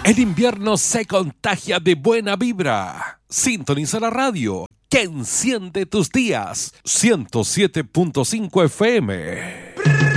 El invierno se contagia de buena vibra. Sintoniza la radio que enciende tus días. 107.5 FM.